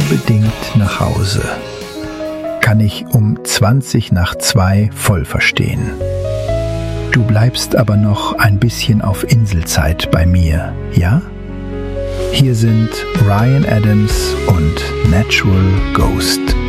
unbedingt nach Hause. Kann ich um 1:20 voll verstehen. Du bleibst aber noch ein bisschen auf Inselzeit bei mir, ja? Hier sind Ryan Adams und Natural Ghost.